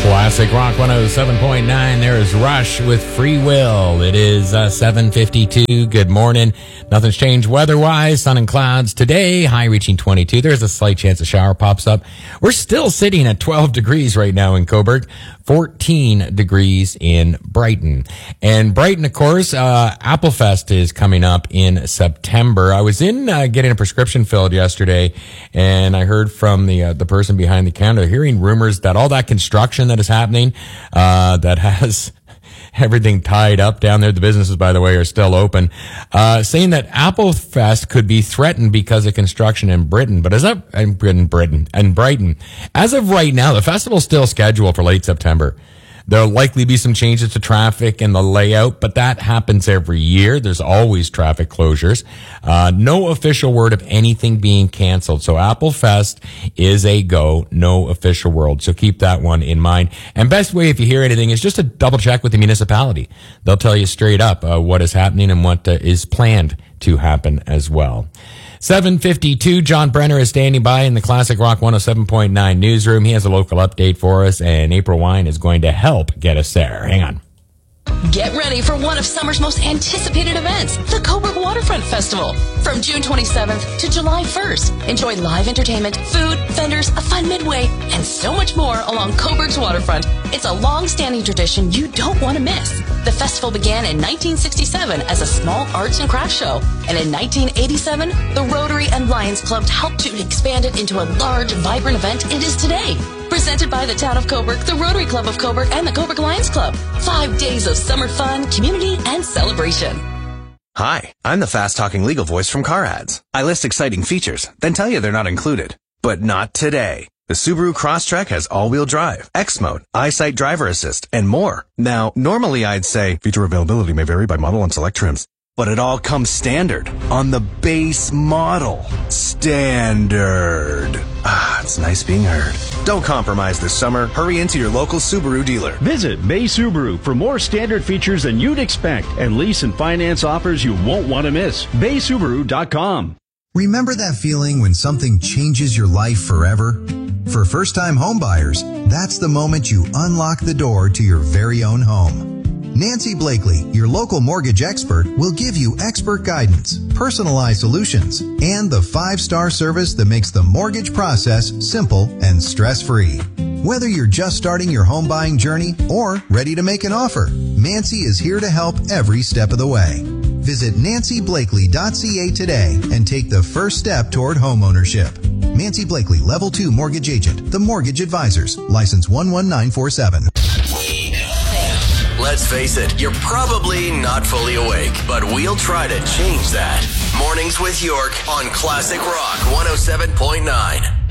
Classic Rock 107.9. There is Rush with Free Will. It is 7:52. Good morning. Nothing's changed weather-wise. Sun and clouds today. High reaching 22. There's a slight chance a shower pops up. We're still sitting at 12 degrees right now in Cobourg. 14 degrees in Brighton. And Brighton, of course, Applefest is coming up in September. I was in getting a prescription filled yesterday, and I heard from the person behind the counter, hearing rumors that all that construction that is happening, that has everything tied up down there. The businesses, by the way, are still open. Saying that Applefest could be threatened because of construction in Britain. But in Brighton. As of right now, the festival's still scheduled for late September. There'll likely be some changes to traffic and the layout, but that happens every year. There's always traffic closures. No official word of anything being canceled. So Applefest is a go, no official word. So keep that one in mind. And best way, if you hear anything, is just to double check with the municipality. They'll tell you straight up what is happening and what is planned to happen as well. 7:52, John Brenner is standing by in the Classic Rock 107.9 newsroom. He has a local update for us, and April Wine is going to help get us there. Hang on. Get ready for one of summer's most anticipated events, the Cobourg Waterfront Festival. From June 27th to July 1st, enjoy live entertainment, food, vendors, a fun midway, and so much more along Cobourg's waterfront. It's a long-standing tradition you don't want to miss. The festival began in 1967 as a small arts and crafts show, and in 1987, the Rotary and Lions Club helped to expand it into a large, vibrant event it is today. Presented by the Town of Cobourg, the Rotary Club of Cobourg, and the Cobourg Lions Club. 5 days of summer fun, community, and celebration. Hi, I'm the fast-talking legal voice from Car Ads. I list exciting features, then tell you they're not included. But not today. The Subaru Crosstrek has all-wheel drive, X-Mode, EyeSight driver assist, and more. Now, normally I'd say feature availability may vary by model and select trims. But it all comes standard on the base model. Standard. It's nice being heard. Don't compromise this summer. Hurry into your local Subaru dealer. Visit Bay Subaru for more standard features than you'd expect and lease and finance offers you won't want to miss. BaySubaru.com. Remember that feeling when something changes your life forever? For first-time homebuyers, that's the moment you unlock the door to your very own home. Nancy Blakely, your local mortgage expert, will give you expert guidance, personalized solutions, and the 5-star service that makes the mortgage process simple and stress-free. Whether you're just starting your home buying journey or ready to make an offer, Nancy is here to help every step of the way. Visit nancyblakely.ca today and take the first step toward homeownership. Nancy Blakely, Level 2 Mortgage Agent, The Mortgage Advisors, License 11947. Let's face it, you're probably not fully awake, but we'll try to change that. Mornings with York on Classic Rock 107.9.